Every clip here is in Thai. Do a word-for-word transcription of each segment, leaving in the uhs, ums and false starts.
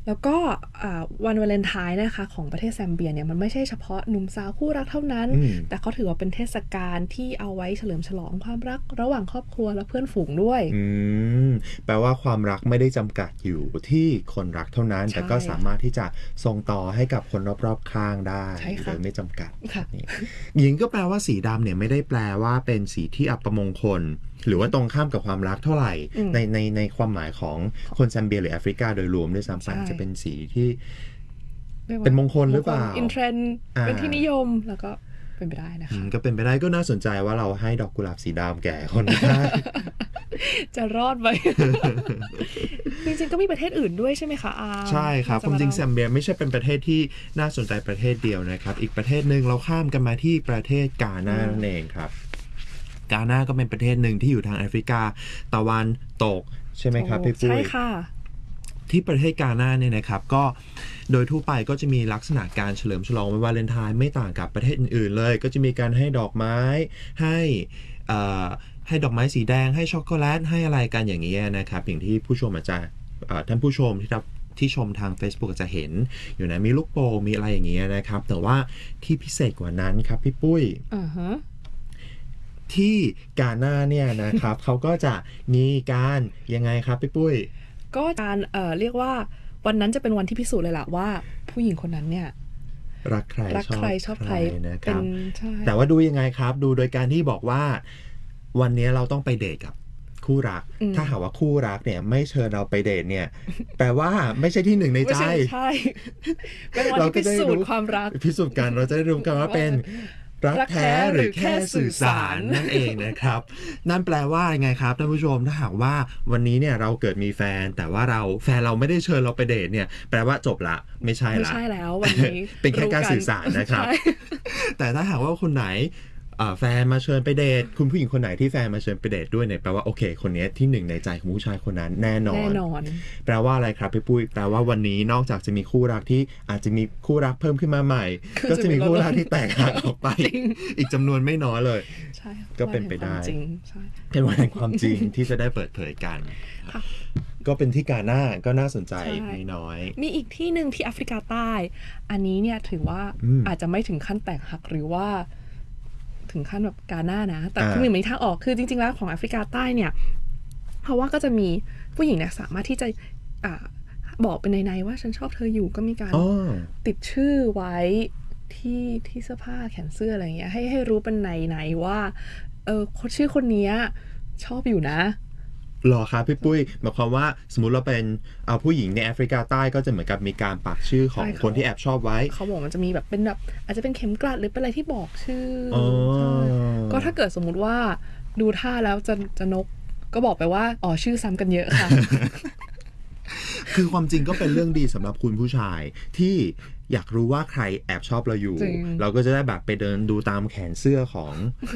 แล้วก็วันวาเลนไทน์นะคะของประเทศแซมเบียเนี่ยมันไม่ใช่เฉพาะหนุ่มสาวคู่รักเท่านั้นแต่เขาถือว่าเป็นเทศกาลที่เอาไว้เฉลิมฉลองความรักระหว่างครอบครัวและเพื่อนฝูงด้วยอืมแปลว่าความรักไม่ได้จำกัดอยู่ที่คนรักเท่านั้นแต่ก็สามารถที่จะส่งต่อให้กับคนรอบๆข้างได้โดยไม่จำกัดหญิงก็แปลว่าสีดำเนี่ยไม่ได้แปลว่าเป็นสีที่อัปมงคลหรือว่าตรงข้ามกับความรักเท่าไหร่ในในในความหมายของคนแซมเบียหรือแอฟริกาโดยรวมด้วยซ้ำไปจะเป็นสีที่เป็นมงคลหรือเปล่าอินเทรนด์เป็นที่นิยมแล้วก็เป็นไปได้นะคะก็เป็นไปได้ก็น่าสนใจว่าเราให้ดอกกุหลาบสีดำแก่คนได้จะรอดไหม จริงๆก็มีประเทศอื่นด้วยใช่ไหมคะอาใช่ครับความจริงแซมเบียไม่ใช่เป็นประเทศที่น่าสนใจประเทศเดียวนะครับอีกประเทศหนึ่งเราข้ามกันมาที่ประเทศกาน่านั่นเองครับกาน่าก็เป็นประเทศหนึ่งที่อยู่ทางแอฟริกาตะวันตกใช่ไหมครับพี่ปุ้ยใช่ค่ะที่ประเทศกาน่าเนี่ยนะครับก็โดยทั่วไปก็จะมีลักษณะการเฉลิมฉลองวันวาเลนไทน์ไม่ต่างกับประเทศอื่นๆเลยก็จะมีการให้ดอกไม้ให้อ่าให้ดอกไม้สีแดงให้ช็อกโกแลตให้อะไรกันอย่างนี้นะครับอย่างที่ผู้ชมอาจจะท่านผู้ชมที่รับที่ชมทาง Facebook จะเห็นอยู่นะมีลูกโป่งมีอะไรอย่างเงี้ยนะครับแต่ว่าที่พิเศษกว่านั้นครับพี่ปุ้ย uh-huh. ที่กาน่าเนี่ยนะครับ เขาก็จะมีการยังไงครับพี่ปุ้ยก็การเอ่อเรียกว่าวันนั้นจะเป็นวันที่พิสูจน์เลยล่ะว่าผู้หญิงคนนั้นเนี่ยรักใครรักใครชอบใครนะครับแต่ว่าดูยังไงครับดูโดยการที่บอกว่าวันนี้เราต้องไปเดทกับคู่รักถ้าหากว่าคู่รักเนี่ยไม่เชิญเราไปเดทเนี่ยแปลว่าไม่ใช่ที่หนึ่งในใจใช่เป็นวันที่พิสูจน์ความรักพิสูจน์กันเราจะได้รู้กันว่าเป็นรักแท้หรือแค่สื่อสารนั่นเองนะครับนั่นแปลว่าไงครับท่านผู้ชมถ้าหากว่าวันนี้เนี่ยเราเกิดมีแฟนแต่ว่าเราแฟนเราไม่ได้เชิญเราไปเดทเนี่ยแปลว่าจบละไม่ใช่ละไม่ใช่แล้ววันนี้เป็นแค่การสื่อสารนะครับแต่ถ้าหากว่าคนไหนแฟนมาเชิญไปเดทคุณผู้หญิงคนไหนที่แฟนมาเชิญไปเดทด้วยเนี่ยแปลว่าโอเคคนนี้ที่หนึ่งในใจของผู้ชายคนนั้นแน่นอนแน่นอนแปลว่าอะไรครับพี่ปุ้ยแปลว่าวันนี้นอกจากจะมีคู่รักที่อาจจะมีคู่รักเพิ่มขึ้นมาใหม่ก็จะมีคู่รักที่แตกหักออกไปอีกจำนวนไม่น้อยเลยใช่ก็เป็นไปได้เป็นวันแห่งความจริงที่จะได้เปิดเผยกันก็เป็นที่กาน่าก็น่าสนใจไม่น้อยมีอีกที่หนึ่งที่แอฟริกาใต้อันนี้เนี่ยถือว่าอาจจะไม่ถึงขั้นแตกหักหรือว่าถึงขั้นแบบกาน่านะแต่คือมีทางออกคือจริงๆแล้วของแอฟริกาใต้เนี่ยเพราะว่าก็จะมีผู้หญิงเนี่ยสามารถที่จะอ่าบอกเป็นในๆว่าฉันชอบเธออยู่ก็มีการติดชื่อไว้ที่ที่เสื้อผ้าแขนเสื้ออะไรเงี้ยให้ให้รู้เป็นในๆว่าเออคนชื่อคนนี้ชอบอยู่นะหรอครับพี่ปุ้ยหมายความว่าสมมุติเราเป็นเอาผู้หญิงในแอฟริกาใต้ก็จะเหมือนกับมีการปักชื่อของคนที่แอบชอบไว้เขาบอกมันจะมีแบบเป็นแบบอาจจะเป็นเข็มกลัดหรือเป็นอะไรที่บอกชื่อก็ถ้าเกิดสมมุติว่าดูท่าแล้วจะจะนกก็บอกไปว่าอ๋อชื่อซ้ำกันเยอะค่ะคือความจริงก็เป็นเรื่องดีสำหรับคุณผู้ชายที่อยากรู้ว่าใครแอบชอบเราอยู่เราก็จะได้แบบไปเดินดูตามแขนเสื้อของ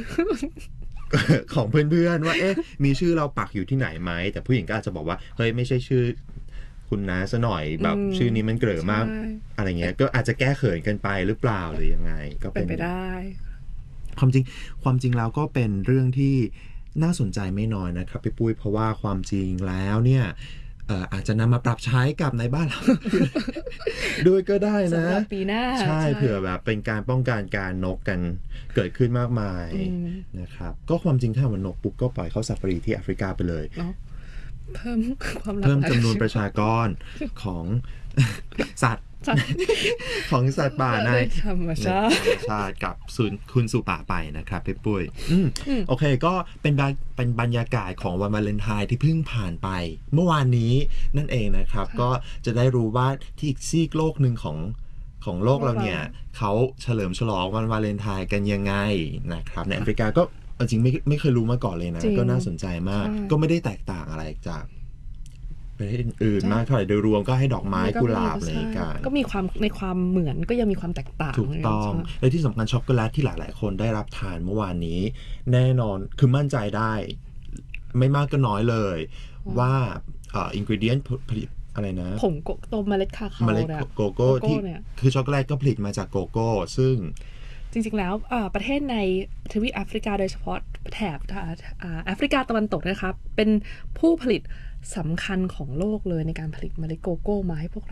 ของเพื่อนๆว่าเอ๊ะมีชื่อเราปักอยู่ที่ไหนไหมแต่ผู้หญิงก็อาจจะบอกว่าเฮ้ยไม่ใช่ชื่อคุณนะซะหน่อยแบบชื่อนี้มันเกลือมากอะไรเงี้ยก็อาจจะแก้เขินกันไปหรือเปล่าหรือยังไงก็เป็นไปได้ความจริงความจริงแล้วก็เป็นเรื่องที่น่าสนใจไม่น้อยนะครับพี่ปุ้ยเพราะว่าความจริงแล้วเนี่ยอาจจะนำมาปรับใช้กับในบ้านเราด้วยก็ได้นะสำหรับปีหน้าใช่เผื่อแบบเป็นการป้องกันการนกกันเกิดขึ้นมากมายนะครับก็ความจริงถ้ามันนกปุ๊บก็ปล่อยเข้าซาฟารีที่แอฟริกาไปเลยเพิ่มความเพิ่มจำนวนประชากรของสัตว์ของสัตว์ป่าในธรรมชาติกับศูนย์คุณสู่ป่าไปนะครับพี่ปุ้ยโอเคก็เป็นเป็นบรรยากาศของวันวาเลนไทน์ที่เพิ่งผ่านไปเมื่อวานนี้นั่นเองนะครับก็จะได้รู้ว่าที่อีกซีกโลกหนึ่งของของโลกเราเนี่ยเขาเฉลิมฉลองวันวาเลนไทน์กันยังไงนะครับในแอฟริกาก็จริงไม่ไม่เคยรู้มาก่อนเลยนะก็น่าสนใจมากก็ไม่ได้แตกต่างอะไรจากประเทศอื่นมากเท่าไหร่โดยรวมก็ให้ดอกไม้กุหลาบอะไรกันก็มีความในความเหมือนก็ยังมีความแตกต่างถูกต้องและที่สำคัญช็อกโกแลตที่หลายๆคนได้รับทานเมื่อวานนี้แน่นอนคือมั่นใจได้ไม่มากก็น้อยเลยว่าเอ่ออินกรีเดียนผลิตอะไรนะผงโกโก้เมล็ดคาคาโอเมล็ดโกโก้ที่คือช็อกโกแลตก็ผลิตมาจากโกโก้ซึ่งจริงๆแล้วประเทศในทวีปแอฟริกาโดยเฉพาะแถบแอฟริกาตะวันตกนะครับเป็นผู้ผลิตสำคัญของโลกเลยในการผลิตเมล็ดโกโก้มาให้พวกเรา